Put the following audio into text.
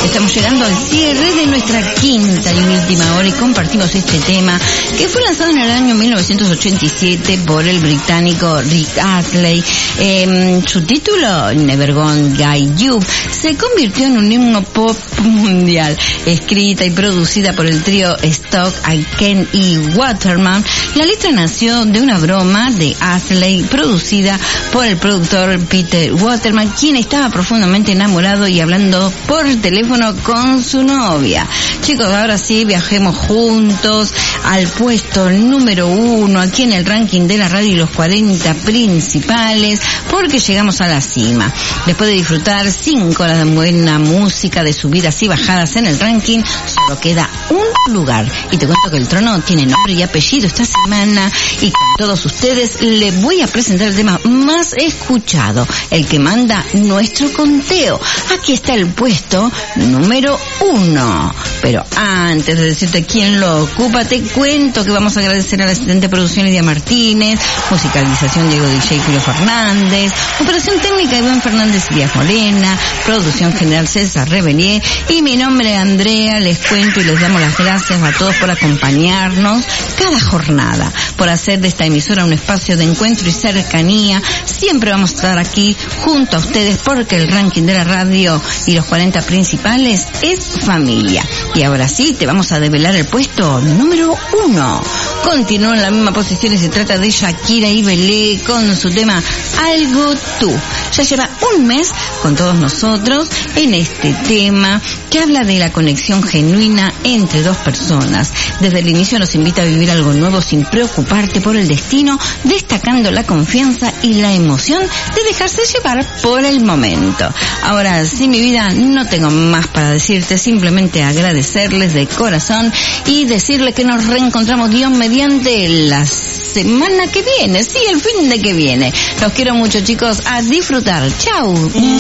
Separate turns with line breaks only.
Estamos llegando al cierre de nuestra quinta y última hora y compartimos este tema que fue lanzado en el año 1987 por el británico Rick Astley. Su título, Never Gonna Give You, se convirtió en un himno pop mundial, escrita y producida por el trío Stock, Aitken y Waterman. La letra nació de una broma de Astley producida por el productor Peter Waterman, quien estaba profundamente enamorado y hablando por teléfono con su novia. Chicos, ahora sí, viajemos juntos al puesto número 1 aquí en el ranking de la radio y los 40 principales, porque llegamos a la cima. Después de disfrutar 5 horas de buena música, de subidas y bajadas en el ranking, solo queda un lugar. Y te cuento que el trono tiene nombre y apellido esta semana, y con todos ustedes les voy a presentar el tema más escuchado, el que manda nuestro conteo. Aquí está el puesto número 1. Pero antes de decirte quién lo ocupa, te cuento que vamos a agradecer a la asistente de producción Lidia Martínez, musicalización Diego DJ Julio Fernández, operación técnica Iván Fernández y Díaz Morena, producción general César Rebelier, y mi nombre es Andrea. Les cuento y les damos las gracias a todos por acompañarnos cada jornada, por hacer de esta emisora un espacio de encuentro y cercanía. Siempre vamos a estar aquí junto a ustedes, porque el ranking de la radio y los 40 principales es familia. Y ahora sí, te vamos a develar el puesto número 1. Continúa en la misma posición y se trata de Shakira y Belé con su tema Algo Tú. Ya lleva un mes con todos nosotros en este tema que habla de la conexión genuina entre dos personas. Desde el inicio nos invita a vivir algo nuevo sin preocuparte por el destino, destacando la confianza y la emoción de dejarse llevar por el momento. Ahora sí, mi vida, no tengo más para decirte, simplemente agradecerles de corazón y decirles que nos reencontramos Dios mediante la semana que viene, sí, el fin de que viene. Los quiero mucho, chicos, a disfrutar. Chau.